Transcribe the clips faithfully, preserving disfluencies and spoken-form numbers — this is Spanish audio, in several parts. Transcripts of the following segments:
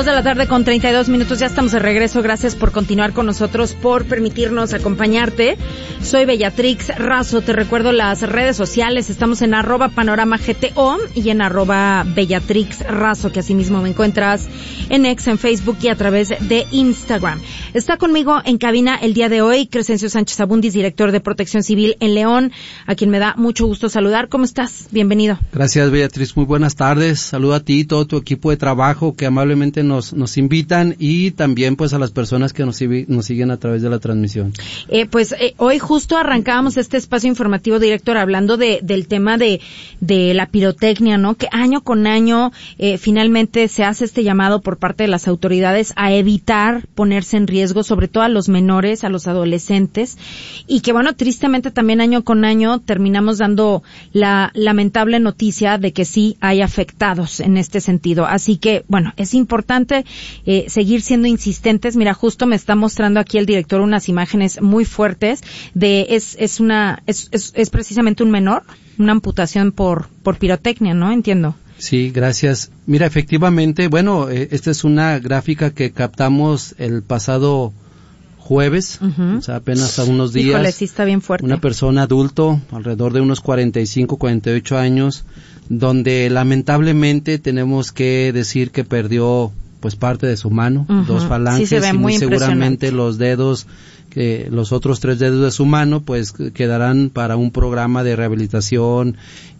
Dos de la tarde con treinta y dos minutos, ya estamos de regreso. Gracias por continuar con nosotros, por permitirnos acompañarte. Soy Bellatrix Razo, te recuerdo las redes sociales, estamos en arroba panorama gto y en arroba Bellatrix Razo, que asimismo me encuentras en X, en Facebook y a través de Instagram. Está conmigo en cabina el día de hoy Crescencio Sánchez Abundis, director de Protección Civil en León, a quien me da mucho gusto saludar. ¿Cómo estás? Bienvenido. Gracias, Bellatrix, muy buenas tardes. Saludo a ti y todo tu equipo de trabajo que amablemente nos nos invitan, y también pues a las personas que nos, nos siguen a través de la transmisión. Eh, pues eh, hoy justo arrancábamos este espacio informativo, director, hablando de del tema de de la pirotecnia, ¿no? Que año con año eh, finalmente se hace este llamado por parte de las autoridades a evitar ponerse en riesgo, sobre todo a los menores, a los adolescentes, y que bueno, tristemente también año con año terminamos dando la lamentable noticia de que sí hay afectados en este sentido. Así que bueno, es importante Eh, seguir siendo insistentes. Mira, justo me está mostrando aquí el director unas imágenes muy fuertes de, es, es una, es, es, es precisamente un menor, una amputación por, por pirotecnia, ¿no? Entiendo. Sí, gracias. Mira, efectivamente, bueno, eh, esta es una gráfica que captamos el pasado jueves, uh-huh. o sea, apenas a unos días. Híjole, sí está bien fuerte. Una persona adulto, alrededor de unos cuarenta y cinco, cuarenta y ocho años, donde lamentablemente tenemos que decir que perdió pues parte de su mano, uh-huh. dos falanges, sí, se ve y muy muy seguramente los dedos, que los otros tres dedos de su mano, pues quedarán para un programa de rehabilitación,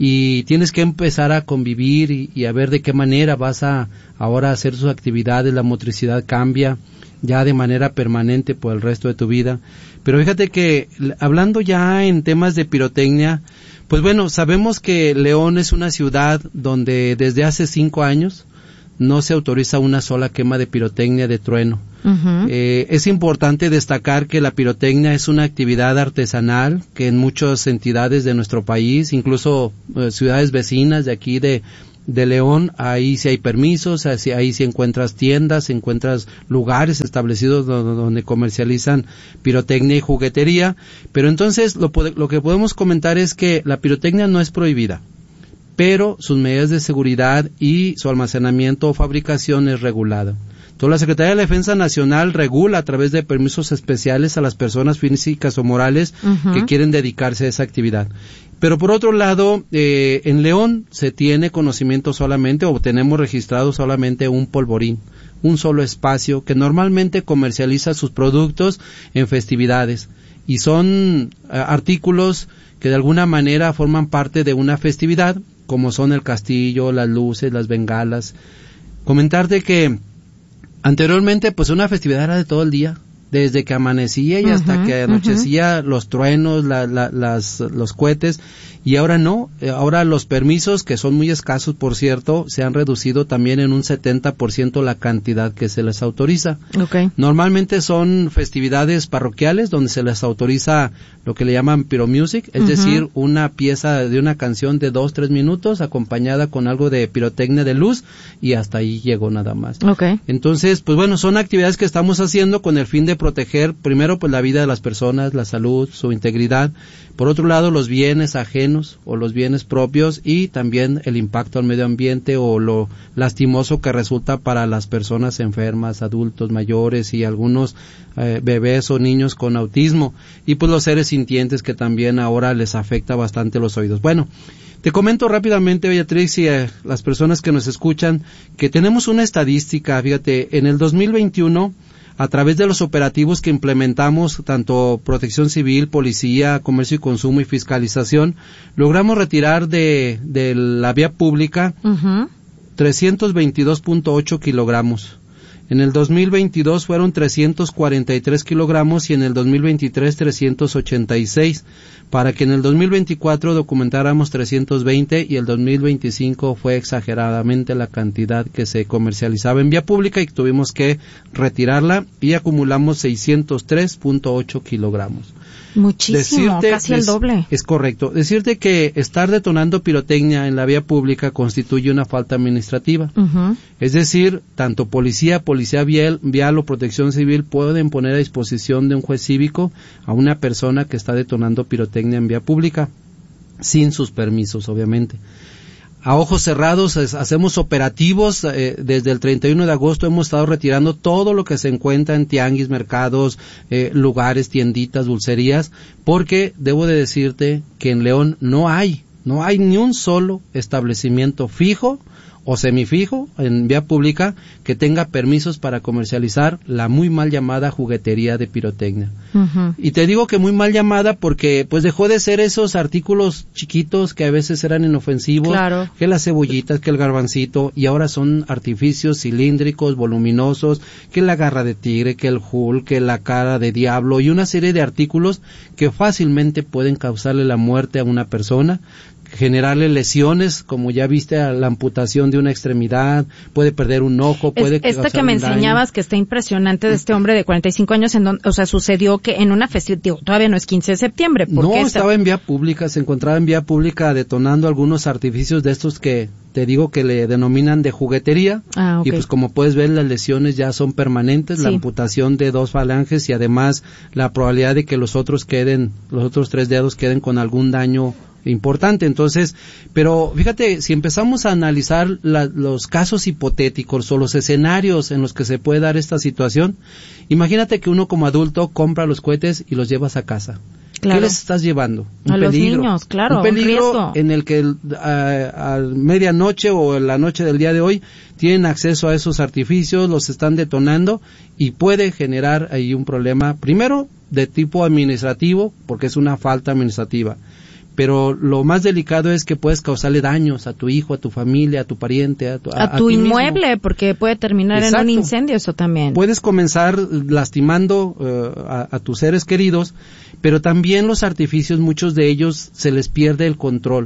y tienes que empezar a convivir y, y a ver de qué manera vas a ahora hacer sus actividades. La motricidad cambia ya de manera permanente por el resto de tu vida. Pero fíjate que hablando ya en temas de pirotecnia, pues bueno, sabemos que León es una ciudad donde desde hace cinco años no se autoriza una sola quema de pirotecnia de trueno. Uh-huh. Eh, es importante destacar que la pirotecnia es una actividad artesanal que en muchas entidades de nuestro país, incluso eh, ciudades vecinas de aquí de, de León, ahí sí hay permisos, ahí, ahí sí encuentras tiendas, encuentras lugares establecidos donde, donde comercializan pirotecnia y juguetería. Pero entonces lo, lo que podemos comentar es que la pirotecnia no es prohibida, pero sus medidas de seguridad y su almacenamiento o fabricación es regulada. Entonces, la Secretaría de la Defensa Nacional regula a través de permisos especiales a las personas físicas o morales uh-huh. que quieren dedicarse a esa actividad. Pero por otro lado, eh, en León se tiene conocimiento solamente, o tenemos registrado solamente un polvorín, un solo espacio que normalmente comercializa sus productos en festividades, y son uh, artículos que de alguna manera forman parte de una festividad, como son el castillo, las luces, las bengalas. Comentarte que anteriormente pues una festividad era de todo el día, desde que amanecía y uh-huh, hasta que anochecía, uh-huh. los truenos, la, la, las, los cohetes, y ahora no, ahora los permisos, que son muy escasos por cierto, se han reducido también en un setenta por ciento la cantidad que se les autoriza. Okay. Normalmente son festividades parroquiales donde se les autoriza lo que le llaman pyromusic, es uh-huh. decir, una pieza de una canción de dos, tres minutos acompañada con algo de pirotecnia de luz, y hasta ahí llegó nada más. Okay. Entonces, pues bueno, son actividades que estamos haciendo con el fin de proteger primero pues la vida de las personas, la salud, su integridad, por otro lado los bienes ajenos o los bienes propios, y también el impacto al medio ambiente o lo lastimoso que resulta para las personas enfermas, adultos mayores y algunos eh, bebés o niños con autismo, y pues los seres sintientes que también ahora les afecta bastante los oídos. Bueno, te comento rápidamente, Beatriz, y a las personas que nos escuchan, que tenemos una estadística. Fíjate, en el dos mil veintiuno, a través de los operativos que implementamos, tanto Protección Civil, Policía, Comercio y Consumo y Fiscalización, logramos retirar de, de la vía pública uh-huh. trescientos veintidós punto ocho kilogramos. En el dos mil veintidós fueron trescientos cuarenta y tres kilogramos y en el dos mil veintitrés trescientos ochenta y seis, para que en el dos mil veinticuatro documentáramos trescientos veinte, y el dos mil veinticinco fue exageradamente la cantidad que se comercializaba en vía pública y tuvimos que retirarla, y acumulamos seiscientos tres punto ocho kilogramos. Muchísimo, decirte, casi el doble. Es, es correcto. Decirte que estar detonando pirotecnia en la vía pública constituye una falta administrativa. Uh-huh. Es decir, tanto policía, policía vial, vial o protección civil pueden poner a disposición de un juez cívico a una persona que está detonando pirotecnia en vía pública, sin sus permisos, obviamente. a ojos cerrados es, hacemos operativos, eh, desde el treinta y uno de agosto hemos estado retirando todo lo que se encuentra en tianguis, mercados, eh, lugares, tienditas, dulcerías, porque debo de decirte que en León no hay, no hay ni un solo establecimiento fijo o semifijo en vía pública que tenga permisos para comercializar la muy mal llamada juguetería de pirotecnia. Uh-huh. Y te digo que muy mal llamada porque pues dejó de ser esos artículos chiquitos que a veces eran inofensivos, claro, que las cebollitas, que el garbancito, y ahora son artificios cilíndricos, voluminosos, que la garra de tigre, que el Hulk, que la cara de diablo, y una serie de artículos que fácilmente pueden causarle la muerte a una persona, generarle lesiones, como ya viste, a la amputación de una extremidad, puede perder un ojo, puede es, esta que me enseñabas, que está impresionante, de este hombre de cuarenta y cinco años, en donde, o sea, sucedió que en una festividad, todavía no es quince de septiembre. No, esta... estaba en vía pública, se encontraba en vía pública detonando algunos artificios de estos que te digo que le denominan de juguetería. Ah, okay. Y pues como puedes ver, las lesiones ya son permanentes, sí, la amputación de dos falanges y además la probabilidad de que los otros queden, los otros tres dedos queden con algún daño importante. Entonces, pero fíjate, si empezamos a analizar la, los casos hipotéticos o los escenarios en los que se puede dar esta situación, imagínate que uno como adulto compra los cohetes y los llevas a casa. Claro. ¿Qué les estás llevando? Un a peligro. Los niños, claro, un peligro un en el que a, a medianoche o en la noche del día de hoy tienen acceso a esos artificios, los están detonando y puede generar ahí un problema, primero de tipo administrativo, porque es una falta administrativa. Pero lo más delicado es que puedes causarle daños a tu hijo, a tu familia, a tu pariente, a tu, a, a tu a inmueble, mismo. Porque puede terminar Exacto. en un incendio, eso también. Puedes comenzar lastimando uh, a, a tus seres queridos, pero también los artificios, muchos de ellos se les pierde el control.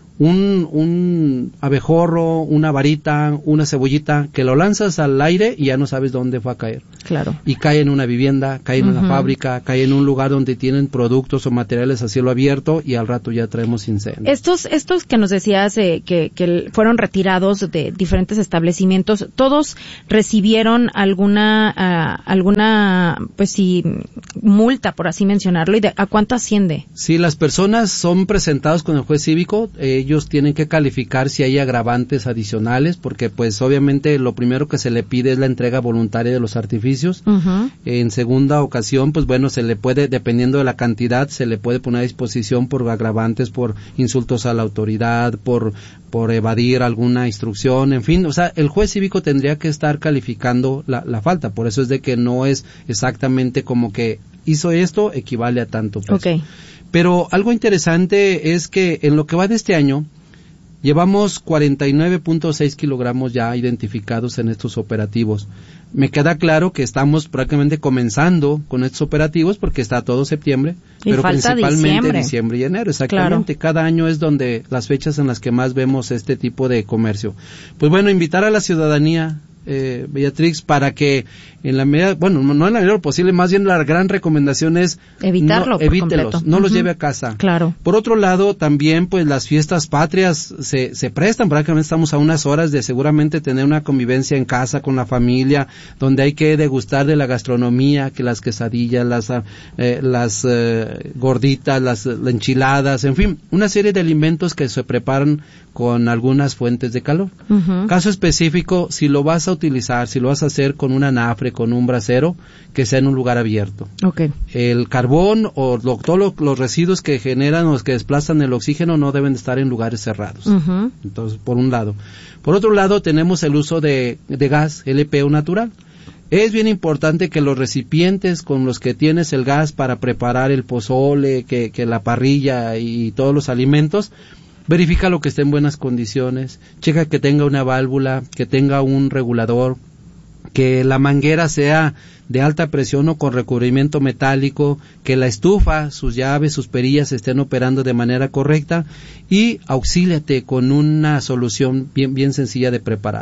Un, un abejorro, una varita, una cebollita, que lo lanzas al aire y ya no sabes dónde va a caer. Claro. Y cae en una vivienda, cae en uh-huh. una fábrica, cae en un lugar donde tienen productos o materiales a cielo abierto y al rato ya traemos incendios. Estos, estos que nos decías eh, que, que fueron retirados de diferentes establecimientos, ¿todos recibieron alguna, uh, alguna, pues sí, multa, por así mencionarlo? ¿Y de, a cuánto asciende? Sí, las personas son presentados con el juez cívico, eh, ellos tienen que calificar si hay agravantes adicionales, porque pues obviamente lo primero que se le pide es la entrega voluntaria de los artificios. Uh-huh. En segunda ocasión, pues bueno, se le puede, dependiendo de la cantidad, se le puede poner a disposición por agravantes, por insultos a la autoridad, por por evadir alguna instrucción, en fin, o sea, el juez cívico tendría que estar calificando la, la falta, por eso es de que no es exactamente como que hizo esto, equivale a tanto peso. Okay. Pero algo interesante es que en lo que va de este año, llevamos cuarenta y nueve punto seis kilogramos ya identificados en estos operativos. Me queda claro que estamos prácticamente comenzando con estos operativos porque está todo septiembre, y pero principalmente diciembre. diciembre y enero, exactamente. Claro. Cada año es donde las fechas en las que más vemos este tipo de comercio. Pues bueno, invitar a la ciudadanía, eh, Beatrix, para que en la medida, bueno, no en la medida posible, más bien la gran recomendación es evitarlo, no, evítelos, no uh-huh. los lleve a casa. Claro. Por otro lado, también pues las fiestas patrias se, se prestan, prácticamente estamos a unas horas de seguramente tener una convivencia en casa con la familia, donde hay que degustar de la gastronomía, que las quesadillas, las, eh, las eh, gorditas, las, las enchiladas, en fin, una serie de alimentos que se preparan con algunas fuentes de calor. Uh-huh. Caso específico, si lo vas a utilizar, si lo vas a hacer con un anafre, con un brasero, que sea en un lugar abierto. Okay. El carbón o lo, todos lo, los residuos que generan o que desplazan el oxígeno no deben estar en lugares cerrados. Uh-huh. Entonces, por un lado. Por otro lado, tenemos el uso de, de gas L P O natural. Es bien importante que los recipientes con los que tienes el gas para preparar el pozole, que, que la parrilla y todos los alimentos, verifica lo que esté en buenas condiciones, checa que tenga una válvula, que tenga un regulador, que la manguera sea de alta presión o con recubrimiento metálico, que la estufa, sus llaves, sus perillas estén operando de manera correcta y auxíliate con una solución bien, bien sencilla de preparar.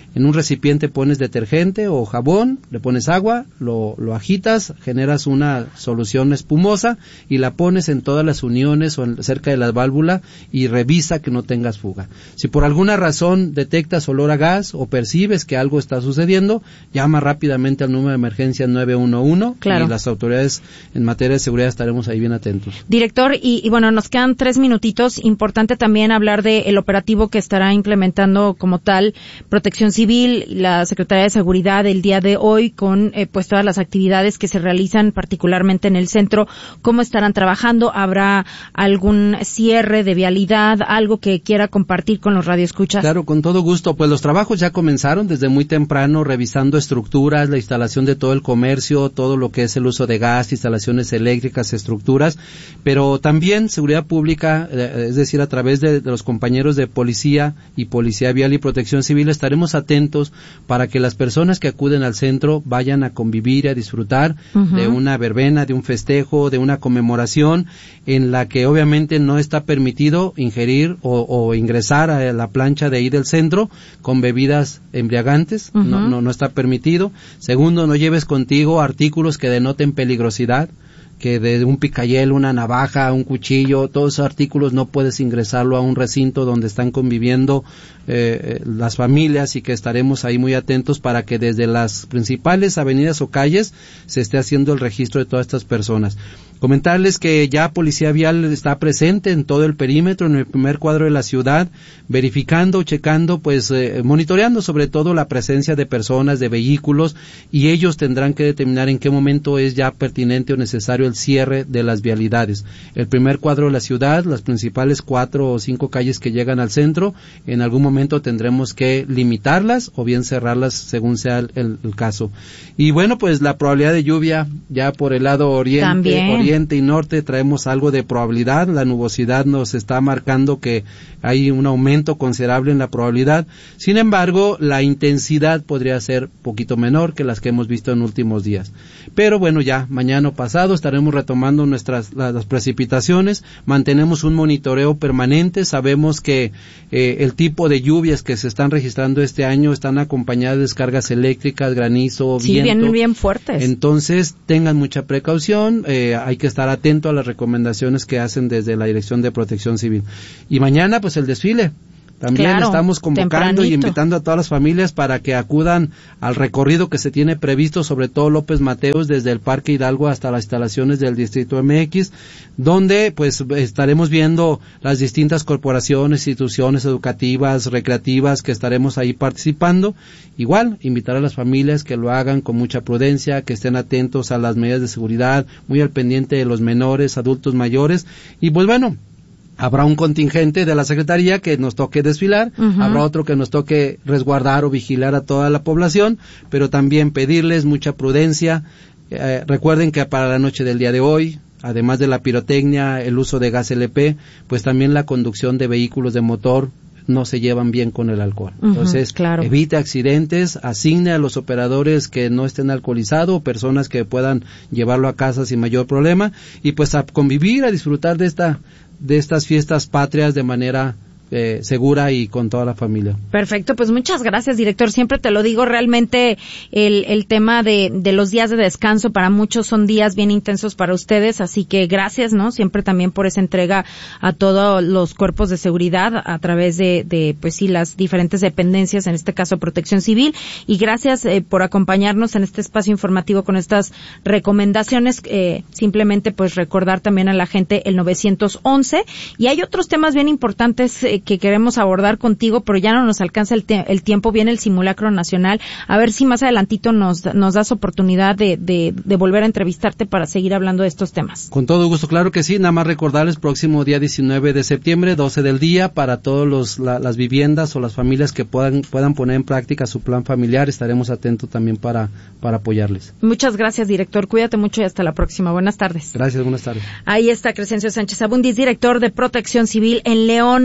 En un recipiente pones detergente o jabón, le pones agua, lo, lo agitas, generas una solución espumosa y la pones en todas las uniones o en, cerca de la válvula y revisa que no tengas fuga. Si por alguna razón detectas olor a gas o percibes que algo está sucediendo, llama rápidamente al número de emergencia nueve uno uno. Claro. Y las autoridades en materia de seguridad estaremos ahí bien atentos. Director, y, y bueno, nos quedan tres minutitos. Importante también hablar del operativo que estará implementando como tal Protección Civil, la Secretaría de Seguridad el día de hoy con eh, pues todas las actividades que se realizan particularmente en el centro. ¿Cómo estarán trabajando? ¿Habrá algún cierre de vialidad? ¿Algo que quiera compartir con los radioescuchas? Claro, con todo gusto. Pues los trabajos ya comenzaron desde muy temprano, revisando estructuras, la instalación de todo el comercio, todo lo que es el uso de gas, instalaciones eléctricas, estructuras, pero también seguridad pública, eh, es decir, a través de, de los compañeros de policía y policía vial y protección civil, estaremos atentos para que las personas que acuden al centro vayan a convivir y a disfrutar uh-huh. de una verbena, de un festejo, de una conmemoración en la que obviamente no está permitido ingerir o, o ingresar a la plancha de ahí del centro con bebidas embriagantes, uh-huh. no, no, no está permitido. Segundo, no lleves contigo artículos que denoten peligrosidad, que de un picayel, una navaja, un cuchillo, todos esos artículos no puedes ingresarlo a un recinto donde están conviviendo eh, las familias, y que estaremos ahí muy atentos para que desde las principales avenidas o calles se esté haciendo el registro de todas estas personas. Comentarles que ya Policía Vial está presente en todo el perímetro, en el primer cuadro de la ciudad, verificando, checando, pues eh, monitoreando sobre todo la presencia de personas, de vehículos, y ellos tendrán que determinar en qué momento es ya pertinente o necesario el cierre de las vialidades. El primer cuadro de la ciudad, las principales cuatro o cinco calles que llegan al centro, en algún momento tendremos que limitarlas o bien cerrarlas según sea el, el, el caso. Y bueno, pues la probabilidad de lluvia ya por el lado oriente, También. oriente y norte traemos algo de probabilidad. La nubosidad nos está marcando que hay un aumento considerable en la probabilidad. Sin embargo, la intensidad podría ser poquito menor que las que hemos visto en últimos días. Pero bueno, ya mañana o pasado estaremos retomando nuestras las, las precipitaciones. Mantenemos un monitoreo permanente. Sabemos que eh, el tipo de lluvias que se están registrando este año están acompañadas de descargas eléctricas, granizo, sí, viento. bien, bien fuertes. Entonces, tengan mucha precaución. Eh, hay que estar atento a las recomendaciones que hacen desde la Dirección de Protección Civil. Y mañana, pues el desfile. También claro, estamos convocando tempranito. y invitando a todas las familias para que acudan al recorrido que se tiene previsto, sobre todo López Mateos, desde el Parque Hidalgo hasta las instalaciones del Distrito M X, donde pues estaremos viendo las distintas corporaciones, instituciones educativas, recreativas que estaremos ahí participando. Igual, invitar a las familias que lo hagan con mucha prudencia, que estén atentos a las medidas de seguridad, muy al pendiente de los menores, adultos mayores, y pues bueno, habrá un contingente de la Secretaría que nos toque desfilar, uh-huh. habrá otro que nos toque resguardar o vigilar a toda la población, pero también pedirles mucha prudencia. Eh, recuerden que para la noche del día de hoy, además de la pirotecnia, el uso de gas L P, pues también la conducción de vehículos de motor no se llevan bien con el alcohol. Uh-huh, Entonces, claro. evite accidentes, asigne a los operadores que no estén alcoholizados o personas que puedan llevarlo a casa sin mayor problema, y pues a convivir, a disfrutar de esta de estas fiestas patrias de manera eh, segura y con toda la familia. Perfecto, pues muchas gracias, director. Siempre te lo digo, realmente el, el tema de, de los días de descanso para muchos son días bien intensos para ustedes, así que gracias, ¿no? Siempre también por esa entrega a todos los cuerpos de seguridad a través de, de pues sí, las diferentes dependencias, en este caso Protección Civil, y gracias eh, por acompañarnos en este espacio informativo con estas recomendaciones. Eh, simplemente pues recordar también a la gente el nueve once, y hay otros temas bien importantes eh, que queremos abordar contigo, pero ya no nos alcanza el, te- el tiempo. Viene el simulacro nacional, a ver si más adelantito nos nos das oportunidad de, de, de volver a entrevistarte para seguir hablando de estos temas. Con todo gusto, claro que sí. Nada más recordarles, próximo día diecinueve de septiembre, doce del día, para todos los la, las viviendas o las familias que puedan puedan poner en práctica su plan familiar, estaremos atentos también para para apoyarles. Muchas gracias, director. Cuídate mucho y hasta la próxima. Buenas tardes. Gracias, buenas tardes. Ahí está Crescencio Sánchez Abundis, director de Protección Civil en León.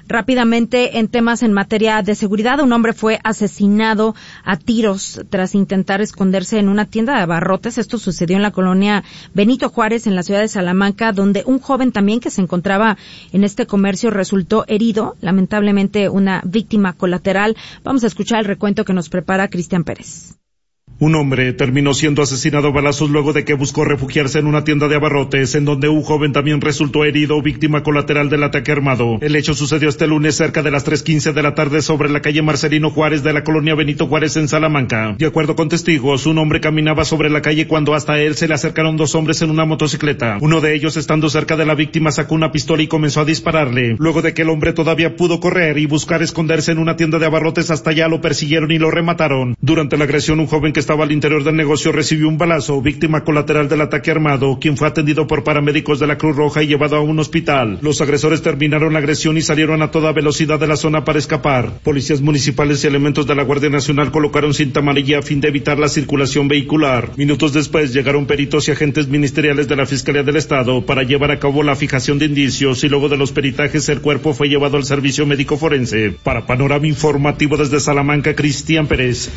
Rápidamente, en temas en materia de seguridad, un hombre fue asesinado a tiros tras intentar esconderse en una tienda de abarrotes. Esto sucedió en la colonia Benito Juárez, en la ciudad de Salamanca, donde un joven también que se encontraba en este comercio resultó herido, lamentablemente una víctima colateral. Vamos a escuchar el recuento que nos prepara Cristian Pérez. Un hombre terminó siendo asesinado a balazos luego de que buscó refugiarse en una tienda de abarrotes, en donde un joven también resultó herido, víctima colateral del ataque armado. El hecho sucedió este lunes cerca de las tres quince de la tarde sobre la calle Marcelino Juárez de la colonia Benito Juárez en Salamanca. De acuerdo con testigos, un hombre caminaba sobre la calle cuando hasta él se le acercaron dos hombres en una motocicleta. Uno de ellos, estando cerca de la víctima, sacó una pistola y comenzó a dispararle. Luego de que el hombre todavía pudo correr y buscar esconderse en una tienda de abarrotes, hasta allá lo persiguieron y lo remataron. Durante la agresión, un joven que estaba al interior del negocio recibió un balazo, víctima colateral del ataque armado, quien fue atendido por paramédicos de la Cruz Roja y llevado a un hospital. Los agresores terminaron la agresión y salieron a toda velocidad de la zona para escapar. Policías municipales y elementos de la Guardia Nacional colocaron cinta amarilla a fin de evitar la circulación vehicular. Minutos después llegaron peritos y agentes ministeriales de la Fiscalía del Estado para llevar a cabo la fijación de indicios, y luego de los peritajes el cuerpo fue llevado al servicio médico forense. Para Panorama Informativo desde Salamanca, Cristian Pérez.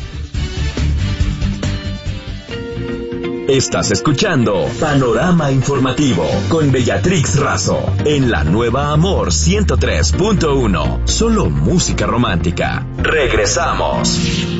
Estás escuchando Panorama Informativo con Bellatrix Razo en la nueva Amor ciento tres punto uno. Solo música romántica. Regresamos.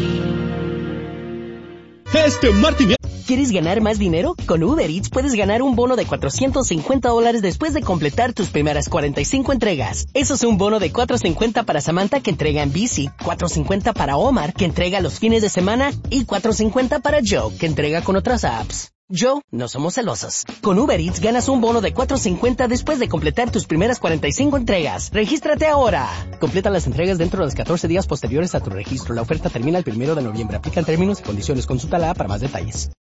Este Martín. ¿Quieres ganar más dinero? Con Uber Eats puedes ganar un bono de cuatrocientos cincuenta dólares después de completar tus primeras cuarenta y cinco entregas. Eso es un bono de cuatrocientos cincuenta para Samantha, que entrega en bici, cuatrocientos cincuenta para Omar, que entrega los fines de semana, y cuatrocientos cincuenta para Joe, que entrega con otras apps. Joe, no somos celosos. Con Uber Eats ganas un bono de cuatrocientos cincuenta después de completar tus primeras cuarenta y cinco entregas. ¡Regístrate ahora! Completa las entregas dentro de los catorce días posteriores a tu registro. La oferta termina el primero de noviembre. Aplican términos y condiciones. Consulta la app para más detalles.